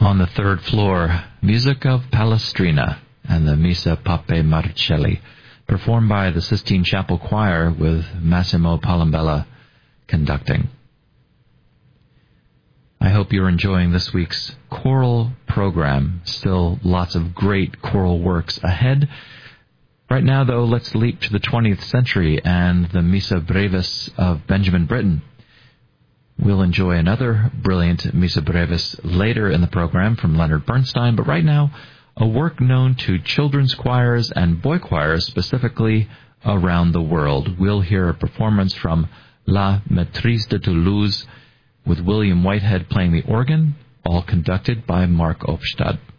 On the third floor, music of Palestrina and the Missa Pape Marcelli, performed by the Sistine Chapel Choir with Massimo Palambella conducting. I hope you're enjoying this week's choral program. Still lots of great choral works ahead. Right now, though, let's leap to the 20th century and the Missa Brevis of Benjamin Britten. We'll enjoy another brilliant Missa Brevis later in the program from Leonard Bernstein, but right now, a work known to children's choirs and boy choirs specifically around the world. We'll hear a performance from La Maîtrise de Toulouse with William Whitehead playing the organ, all conducted by Mark Opstad.